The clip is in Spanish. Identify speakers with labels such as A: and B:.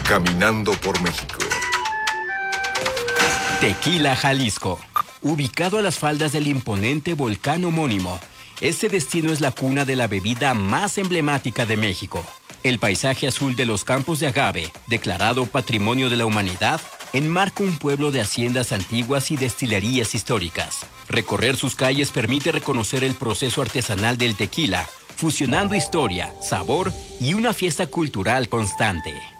A: Caminando por México.
B: Tequila, Jalisco. Ubicado a las faldas del imponente volcán homónimo, este destino es la cuna de la bebida más emblemática de México. El paisaje azul de los campos de agave, declarado Patrimonio de la Humanidad, enmarca un pueblo de haciendas antiguas y destilerías históricas. Recorrer sus calles permite reconocer el proceso artesanal del tequila, fusionando historia, sabor y una fiesta cultural constante.